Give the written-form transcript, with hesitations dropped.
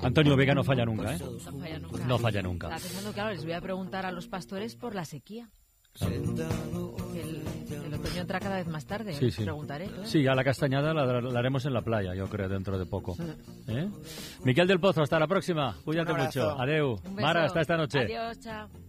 Antonio Vega no falla nunca, ¿eh? No falla nunca. No falla nunca. Estaba pensando, claro, les voy a preguntar a los pastores por la sequía. Claro. Que el otoño entra cada vez más tarde. Sí, sí. Preguntaré. Claro. Sí, a la castañada la haremos en la playa, yo creo, dentro de poco. ¿Eh? Miquel del Pozo, hasta la próxima. Cuídate mucho. Adeu. Un beso. Mara, hasta esta noche. Adiós, chao.